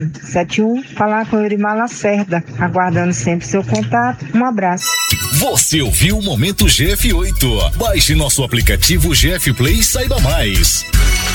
71, falar com o Eurimar Lacerda, aguardando sempre seu contato. Um abraço. Você ouviu o Momento GF8. Baixe nosso aplicativo GF Play e saiba mais.